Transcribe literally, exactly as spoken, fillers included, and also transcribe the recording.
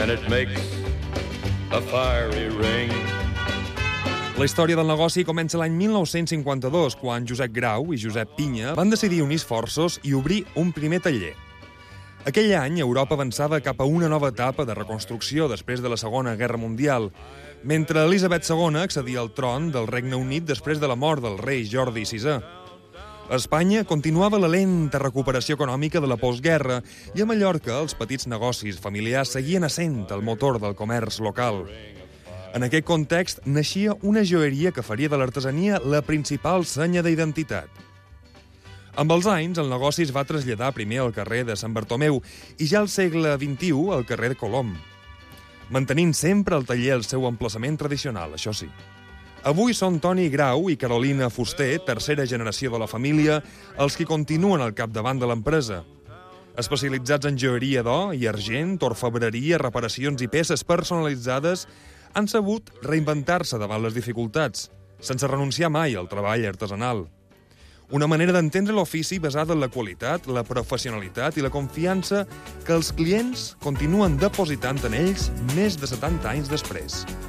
and it makes a fiery ring. La història del negoci comença l'any mil nou-cents cinquanta-dos, quan Josep Grau i Josep Pinya van decidir unir esforços i obrir un primer taller. Aquell any, Europa avançava cap a una nova etapa de reconstrucció després de la Segona Guerra Mundial, mentre Elisabet segona accedia al tron del Regne Unit després de la mort del rei Jordi sisè. A Espanya continuava la lenta recuperació econòmica de la postguerra i a Mallorca els petits negocis familiars seguien essent el motor del comerç local. En aquest context naixia una joieria que faria de l'artesania la principal senya d'identitat. Amb els anys, el negoci es va traslladar primer al carrer de Sant Bartomeu i ja al segle vint-i-u al carrer de Colom, mantenint sempre el taller al seu emplaçament tradicional, això sí. Avui són Toni Grau i Carolina Fuster, tercera generació de la família, els qui continuen al capdavant de l'empresa. Especialitzats en joieria d'or i argent, orfebreria, reparacions i peces personalitzades, han sabut reinventar-se davant les dificultats, sense renunciar mai al treball artesanal. Una manera d'entendre l'ofici basada en la qualitat, la professionalitat i la confiança que els clients continuen depositant en ells més de setanta anys després.